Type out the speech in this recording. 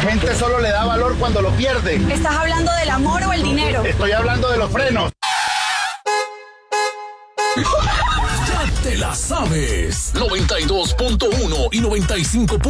gente solo le da valor cuando lo pierde. ¿Estás hablando del amor o el dinero? Estoy hablando de los frenos. Ya te la sabes. 92.1 y 95.